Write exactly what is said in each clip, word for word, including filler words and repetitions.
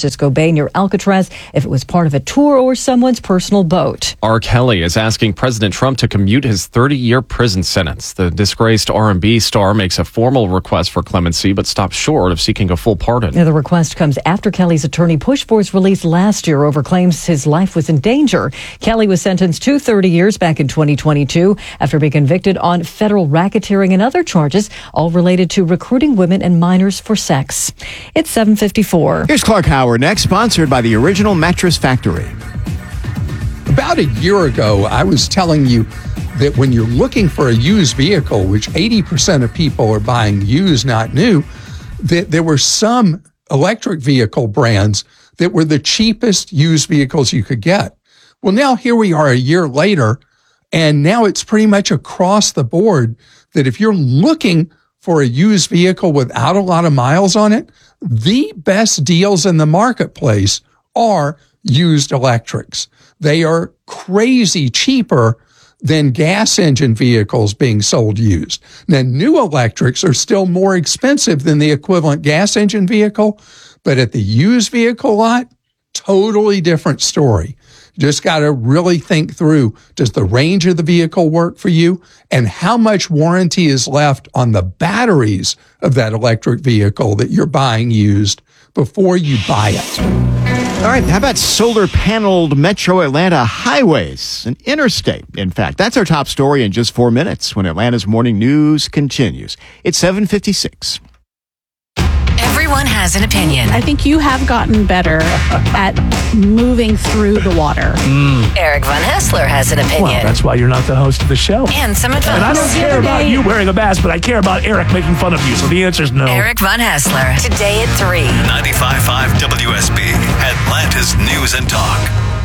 Francisco Bay near Alcatraz if it was part of a tour or someone's personal boat. R. Kelly is asking President Trump to commute his thirty-year prison sentence. The disgraced R and B star makes a formal request for clemency, but stops short of seeking a full pardon. Now, the request comes after Kelly's attorney pushed for his release last year over claims his life was in danger. Kelly was sentenced to thirty years back in twenty twenty-two after being convicted on federal racketeering and other charges, all related to recruiting women and minors for sex. It's seven fifty-four. Here's Clark Howard next, sponsored by the Original Mattress Factory. About a year ago, I was telling you that when you're looking for a used vehicle, which eighty percent of people are buying used, not new, that there were some electric vehicle brands that were the cheapest used vehicles you could get. Well, now here we are a year later, and now it's pretty much across the board that if you're looking for a used vehicle without a lot of miles on it, the best deals in the marketplace are used electrics. They are crazy cheaper than gas engine vehicles being sold used. Now, new electrics are still more expensive than the equivalent gas engine vehicle, but at the used vehicle lot, totally different story. Just got to really think through, does the range of the vehicle work for you? And how much warranty is left on the batteries of that electric vehicle that you're buying used before you buy it? All right, how about solar-paneled Metro Atlanta highways, an interstate, in fact. That's our top story in just four minutes when Atlanta's Morning News continues. It's seven fifty-six. Everyone has an opinion. I think you have gotten better at moving through the water. Mm. Eric Von Haessler has an opinion. Well, that's why you're not the host of the show. And some advice. And I don't care about you wearing a mask, but I care about Eric making fun of you. So the answer is no. Eric Von Haessler, today at three. ninety-five point five W S B, Atlanta's News and Talk.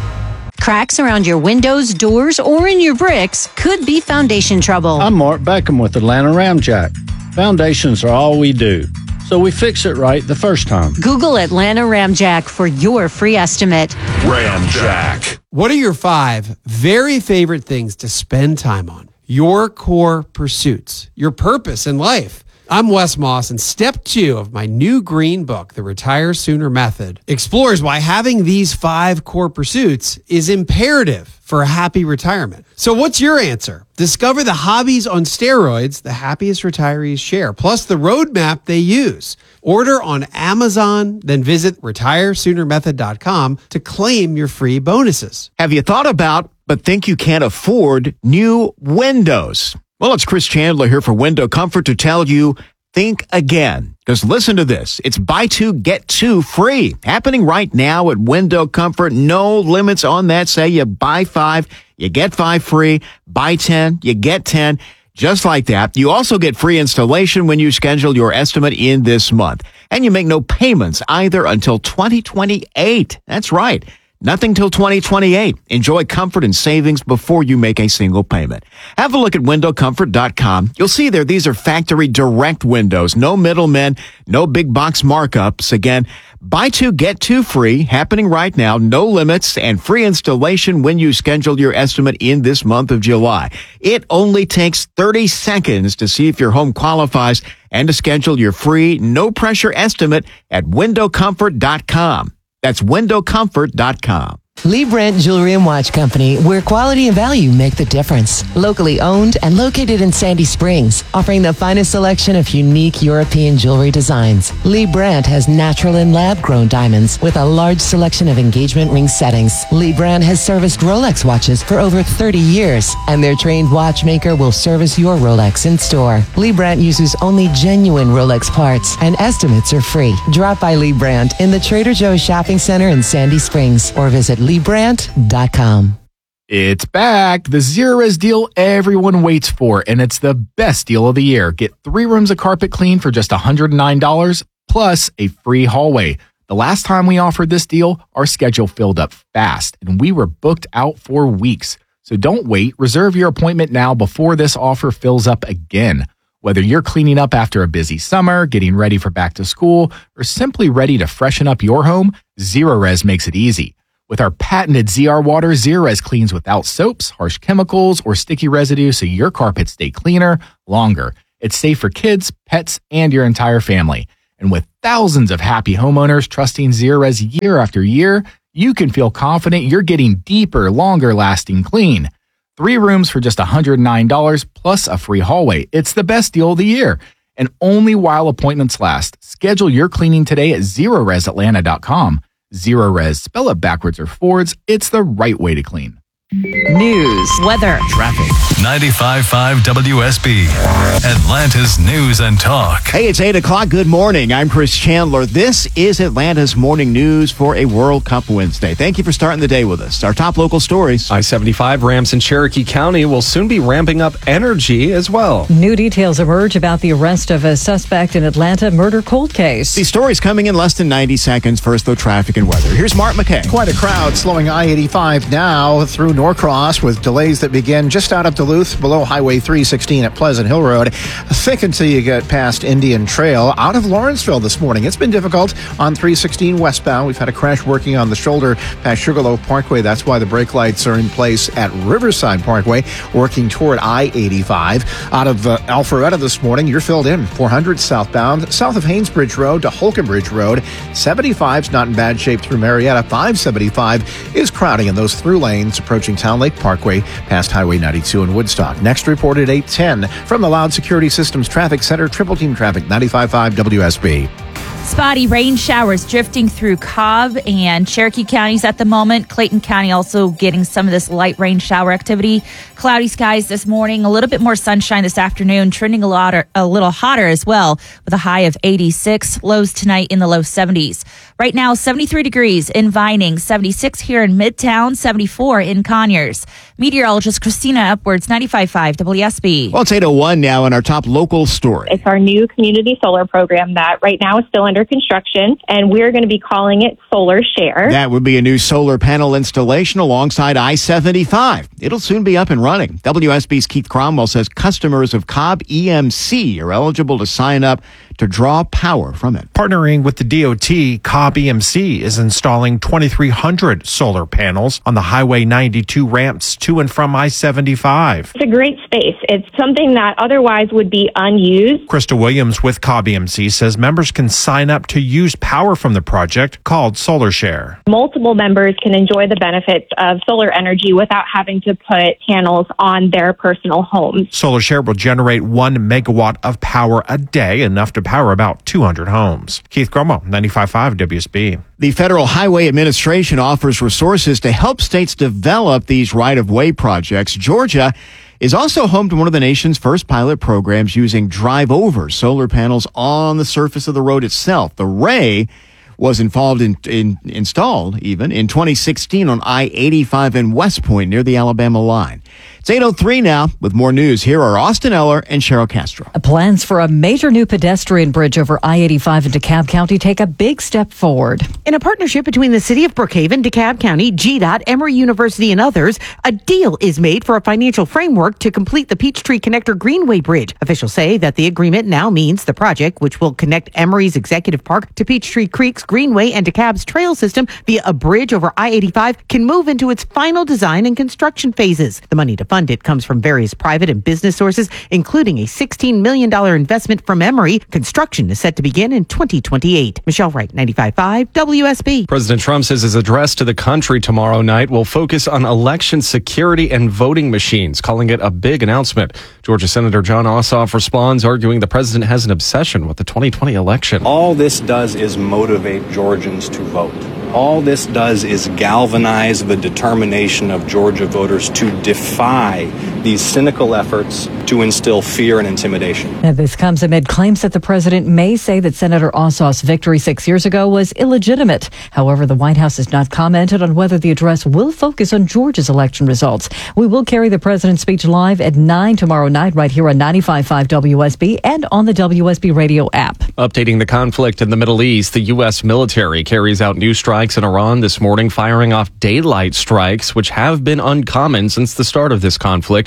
Cracks around your windows, doors, or in your bricks could be foundation trouble. I'm Mark Beckham with Atlanta Ramjack. Foundations are all we do, so we fix it right the first time. Google Atlanta Ramjack for your free estimate. Ramjack. What are your five very favorite things to spend time on? Your core pursuits, your purpose in life. I'm Wes Moss, and step two of my new green book, The Retire Sooner Method, explores why having these five core pursuits is imperative for a happy retirement. So what's your answer? Discover the hobbies on steroids the happiest retirees share, plus the roadmap they use. Order on Amazon, then visit retire sooner method dot com to claim your free bonuses. Have you thought about, but think you can't afford, new windows? Well, it's Chris Chandler here for Window Comfort to tell you, think again. Because listen to this. It's buy two, get two free. Happening right now at Window Comfort. No limits on that. Say you buy five, you get five free. Buy ten, you get ten. Just like that. You also get free installation when you schedule your estimate in this month. And you make no payments either until twenty twenty-eight. That's right. Nothing till twenty twenty-eight. Enjoy comfort and savings before you make a single payment. Have a look at window comfort dot com. You'll see there these are factory direct windows. No middlemen, no big box markups. Again, buy two, get two free. Happening right now. No limits and free installation when you schedule your estimate in this month of July. It only takes thirty seconds to see if your home qualifies and to schedule your free, no pressure estimate at window comfort dot com. That's window comfort dot com. Lee Brandt Jewelry and Watch Company, where quality and value make the difference. Locally owned and located in Sandy Springs, offering the finest selection of unique European jewelry designs. Lee Brandt has natural and lab-grown diamonds with a large selection of engagement ring settings. Lee Brandt has serviced Rolex watches for over thirty years, and their trained watchmaker will service your Rolex in store. Lee Brandt uses only genuine Rolex parts, and estimates are free. Drop by Lee Brandt in the Trader Joe's Shopping Center in Sandy Springs, or visit lee brandt dot com. It's back. The Zerorez deal everyone waits for, and it's the best deal of the year. Get three rooms of carpet clean for just one hundred nine dollars, plus a free hallway. The last time we offered this deal, our schedule filled up fast, and we were booked out for weeks. So don't wait. Reserve your appointment now before this offer fills up again. Whether you're cleaning up after a busy summer, getting ready for back to school, or simply ready to freshen up your home, Zerorez makes it easy. With our patented Z R water, Zerorez cleans without soaps, harsh chemicals, or sticky residue so your carpets stay cleaner longer. It's safe for kids, pets, and your entire family. And with thousands of happy homeowners trusting Zerorez year after year, you can feel confident you're getting deeper, longer lasting clean. Three rooms for just one hundred nine dollars plus a free hallway. It's the best deal of the year. And only while appointments last. Schedule your cleaning today at Zerorez Atlanta dot com. Zerorez, spell it backwards or forwards. It's the right way to clean. News, weather, traffic. ninety-five point five W S B, Atlanta's News and Talk. Hey, it's eight o'clock. Good morning. I'm Chris Chandler. This is Atlanta's morning news for a World Cup Wednesday. Thank you for starting the day with us. Our top local stories. I seventy-five ramps in Cherokee County will soon be ramping up energy as well. New details emerge about the arrest of a suspect in Atlanta murder cold case. These stories coming in less than ninety seconds. First, though, traffic and weather. Here's Mark McKay. Quite a crowd slowing I eighty-five now through Norcross with delays that begin just out of Duluth below Highway three sixteen at Pleasant Hill Road. Thick until you get past Indian Trail. Out of Lawrenceville this morning, it's been difficult on three sixteen westbound. We've had a crash working on the shoulder past Sugarloaf Parkway. That's why the brake lights are in place at Riverside Parkway, working toward I eighty-five. Out of uh, Alpharetta this morning, you're filled in four hundred southbound, south of Haynesbridge Road to Holcomb Bridge Road. seventy-five's not in bad shape through Marietta. five seventy-five is crowding in those through lanes approaching Town Lake Parkway past Highway ninety-two in Woodstock. Next reported eight ten from the Loud Security Systems Traffic Center, Triple Team Traffic, ninety-five point five W S B. Spotty rain showers drifting through Cobb and Cherokee counties at the moment. Clayton County also getting some of this light rain shower activity. Cloudy skies this morning, a little bit more sunshine this afternoon, trending a, lot, a little hotter as well with a high of eighty-six. Lows tonight in the low seventies. Right now, seventy-three degrees in Vining, seventy-six here in Midtown, seventy-four in Conyers. Meteorologist Christina Upwards, ninety-five point five W S B. Well, it's eight oh one now in our top local story. It's our new community solar program that right now is still under construction, and we're going to be calling it Solar Share. That would be a new solar panel installation alongside I seventy-five. It'll soon be up and running. W S B's Keith Cromwell says customers of Cobb E M C are eligible to sign up to draw power from it. Partnering with the D O T, Cobb E M C is installing twenty-three hundred solar panels on the Highway ninety-two ramps to and from I seventy-five. It's a great space. It's something that otherwise would be unused. Krista Williams with Cobb E M C says members can sign up to use power from the project called Solar Share. Multiple members can enjoy the benefits of solar energy without having to put panels on their personal homes. Solar Share will generate one megawatt of power a day, enough to power about two hundred homes. Keith Cromwell, ninety-five point five W S B. The Federal Highway Administration offers resources to help states develop these right-of-way projects. Georgia is also home to one of the nation's first pilot programs using drive-over solar panels on the surface of the road itself. The Ray was involved in, in installed even in twenty sixteen on I eighty-five in West Point near the Alabama line. It's eight oh three now with more news. Here are Austin Eller and Cheryl Castro. Plans for a major new pedestrian bridge over I eighty-five in DeKalb County take a big step forward. In a partnership between the City of Brookhaven, DeKalb County, G DOT, Emory University, and others, a deal is made for a financial framework to complete the Peachtree Connector Greenway Bridge. Officials say that the agreement now means the project, which will connect Emory's Executive Park to Peachtree Creek's Greenway and DeKalb's trail system via a bridge over I eighty-five, can move into its final design and construction phases. The money to fund it comes from various private and business sources, including a sixteen million dollars investment from Emory. Construction is set to begin in twenty twenty-eight. Michelle Wright, ninety-five point five W S B. President Trump says his address to the country tomorrow night will focus on election security and voting machines, calling it a big announcement. Georgia Senator John Ossoff responds, arguing the president has an obsession with the twenty twenty election. All this does is motivate Georgians to vote. All this does is galvanize the determination of Georgia voters to defy these cynical efforts to instill fear and intimidation. And this comes amid claims that the president may say that Senator Ossoff's victory six years ago was illegitimate. However, the White House has not commented on whether the address will focus on Georgia's election results. We will carry the president's speech live at nine tomorrow night right here on ninety-five point five W S B and on the W S B radio app. Updating the conflict in the Middle East, the U S military carries out new strikes in Iran this morning, firing off daylight strikes, which have been uncommon since the start of this conflict.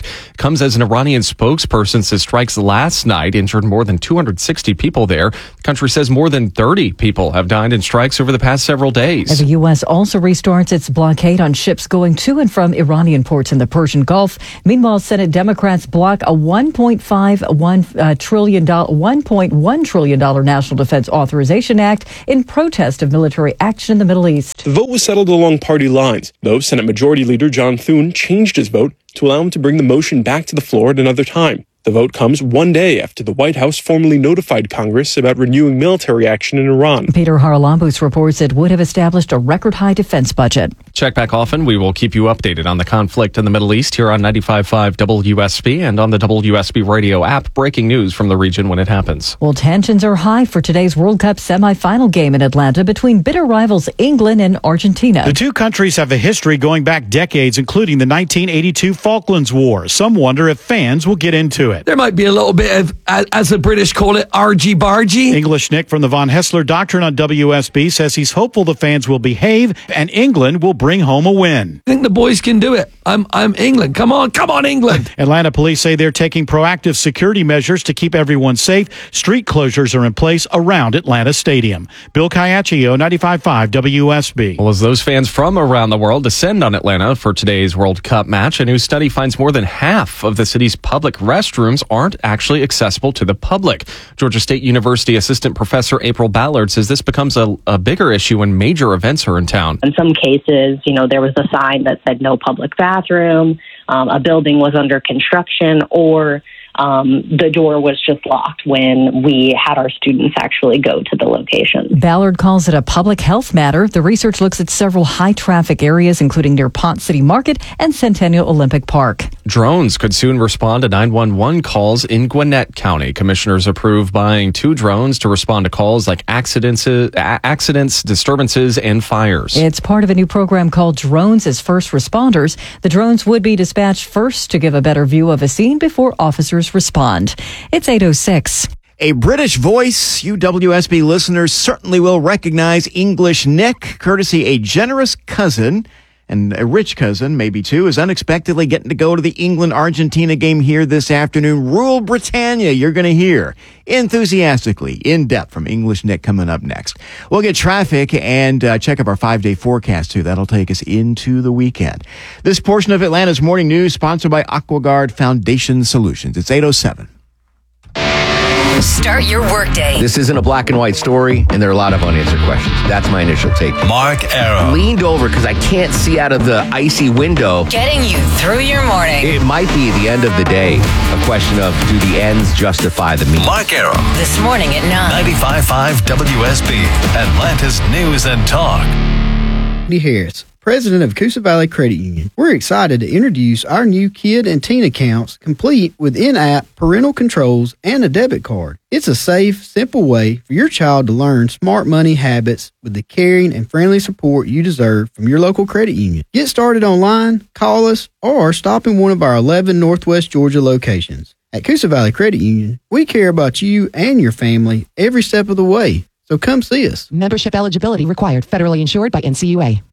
It comes as an Iranian spokesperson says strikes last night injured more than two hundred sixty people there. The country says more than thirty people have died in strikes over the past several days. As the U S also restarts its blockade on ships going to and from Iranian ports in the Persian Gulf. Meanwhile, Senate Democrats block a one point five one uh, trillion dollar, one point one trillion dollar National Defense Authorization Act in protest of military action in the Middle East. The vote was settled along party lines, though Senate Majority Leader John Thune changed his vote to allow him to bring the motion back to the floor at another time. The vote comes one day after the White House formally notified Congress about renewing military action in Iran. Peter Haralambous reports it would have established a record-high defense budget. Check back often. We will keep you updated on the conflict in the Middle East here on ninety-five point five W S B and on the W S B radio app. Breaking news from the region when it happens. Well, tensions are high for today's World Cup semifinal game in Atlanta between bitter rivals England and Argentina. The two countries have a history going back decades, including the nineteen eighty-two Falklands War. Some wonder if fans will get into it. There might be a little bit of, as the British call it, argy-bargy. English Nick from the Von Hessler Doctrine on W S B says he's hopeful the fans will behave and England will bring home a win. I think the boys can do it. I'm I'm England. Come on, come on, England. Atlanta police say they're taking proactive security measures to keep everyone safe. Street closures are in place around Atlanta Stadium. Bill Caiaccio, ninety-five point five W S B. Well, as those fans from around the world descend on Atlanta for today's World Cup match, a new study finds more than half of the city's public restrooms aren't actually accessible to the public. Georgia State University assistant professor April Ballard says this becomes a, a bigger issue when major events are in town. In some cases, you know, there was a sign that said no public bathroom, um, a building was under construction, or um, the door was just locked when we had our students actually go to the location. Ballard calls it a public health matter. The research looks at several high-traffic areas, including near Ponce City Market and Centennial Olympic Park. Drones could soon respond to nine one one calls in Gwinnett County. Commissioners approved buying two drones to respond to calls like accidents, accidents, disturbances, and fires. It's part of a new program called Drones as First Responders. The drones would be dispatched first to give a better view of a scene before officers respond. It's eight oh six. A British voice you W S B listeners certainly will recognize. English Nick, courtesy a generous cousin and a rich cousin, maybe too, is unexpectedly getting to go to the England-Argentina game here this afternoon. Rule Britannia, you're going to hear enthusiastically, in depth from English Nick coming up next. We'll get traffic and uh, check up our five-day forecast, too. That'll take us into the weekend. This portion of Atlanta's Morning News sponsored by AquaGuard Foundation Solutions. It's eight oh seven. Start your workday. This isn't a black and white story, and there are a lot of unanswered questions. That's my initial take. Mark Arrow. Leaned over because I can't see out of the icy window. Getting you through your morning. It might be at the end of the day a question of, do the ends justify the means? Mark Arrow. This morning at nine. ninety-five point five W S B, Atlanta's News and Talk. Andy Harris, president of Coosa Valley Credit Union. We're excited to introduce our new kid and teen accounts complete with in-app parental controls and a debit card. It's a safe, simple way for your child to learn smart money habits with the caring and friendly support you deserve from your local credit union. Get started online, call us, or stop in one of our eleven Northwest Georgia locations. At Coosa Valley Credit Union, we care about you and your family every step of the way. So come see us. Membership eligibility required. Federally insured by N C U A.